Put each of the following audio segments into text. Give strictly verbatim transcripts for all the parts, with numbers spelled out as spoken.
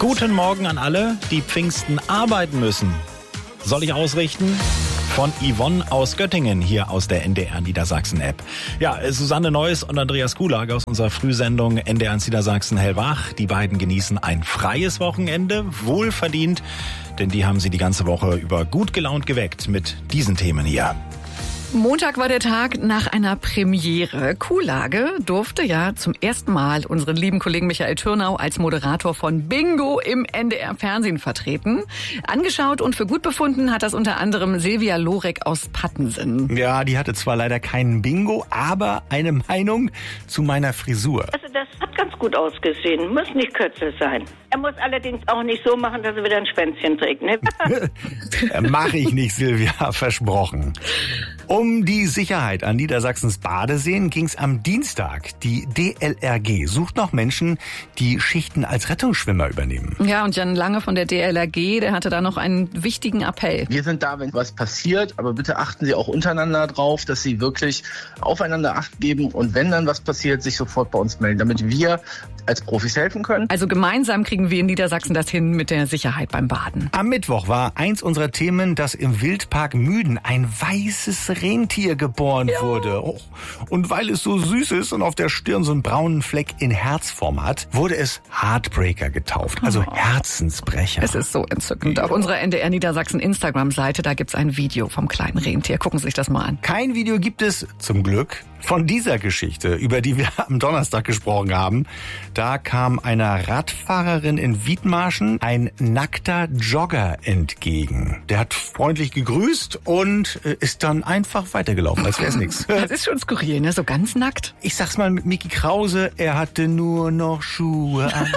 Guten Morgen an alle, die Pfingsten arbeiten müssen. Soll ich ausrichten? Von Yvonne aus Göttingen, hier aus der N D R Niedersachsen-App. Ja, Susanne Neuss und Andreas Kulage aus unserer Frühsendung N D R Niedersachsen hellwach. Die beiden genießen ein freies Wochenende, wohlverdient, denn die haben sie die ganze Woche über gut gelaunt geweckt mit diesen Themen hier. Montag war der Tag nach einer Premiere. Kulage durfte ja zum ersten Mal unseren lieben Kollegen Michael Türnau als Moderator von Bingo im N D R-Fernsehen vertreten. Angeschaut und für gut befunden hat das unter anderem Silvia Lorek aus Pattensen. Ja, die hatte zwar leider keinen Bingo, aber eine Meinung zu meiner Frisur. Also das hat ganz gut ausgesehen, muss nicht kürzer sein. Er muss allerdings auch nicht so machen, dass er wieder ein Schwänzchen trägt. Ne? Mach ich nicht, Silvia, versprochen. Um die Sicherheit an Niedersachsens Badeseen ging es am Dienstag. Die D L R G sucht noch Menschen, die Schichten als Rettungsschwimmer übernehmen. Ja, und Jan Lange von der D L R G, der hatte da noch einen wichtigen Appell. Wir sind da, wenn was passiert, aber bitte achten Sie auch untereinander drauf, dass Sie wirklich aufeinander Acht geben und wenn dann was passiert, sich sofort bei uns melden, damit wir als Profis helfen können. Also gemeinsam kriegen wir in Niedersachsen das hin mit der Sicherheit beim Baden. Am Mittwoch war eins unserer Themen, dass im Wildpark Müden ein weißes Rentier geboren ja. wurde. Oh. Und weil es so süß ist und auf der Stirn so einen braunen Fleck in Herzform hat, wurde es Heartbreaker getauft, also oh. Herzensbrecher. Es ist so entzückend. Ja. Auf unserer N D R Niedersachsen Instagram-Seite, da gibt's ein Video vom kleinen Rentier. Gucken Sie sich das mal an. Kein Video gibt es, zum Glück, von dieser Geschichte, über die wir am Donnerstag gesprochen haben. Da kam einer Radfahrerin in Wiedmarschen ein nackter Jogger entgegen. Der hat freundlich gegrüßt und ist dann einfach weitergelaufen, als wäre es nichts. Das ist schon skurril, ne? So ganz nackt. Ich sag's mal mit Micky Krause, er hatte nur noch Schuhe an.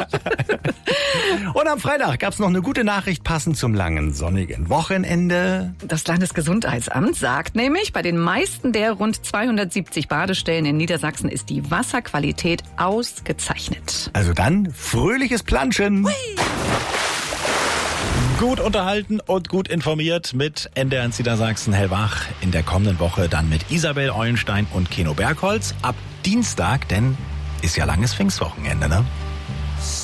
Und am Freitag gab's noch eine gute Nachricht passend zum langen sonnigen Wochenende. Das Landesgesundheitsamt sagt nämlich, bei den meisten der rund zweihundertsiebzig Badestellen in Niedersachsen ist die Wasserqualität ausgezeichnet. Also dann fröhliches Planschen. Hui. Gut unterhalten und gut informiert mit N D R Niedersachsen hellwach. In der kommenden Woche dann mit Isabel Eulenstein und Keno Bergholz. Ab Dienstag, denn ist ja langes Pfingstwochenende, ne?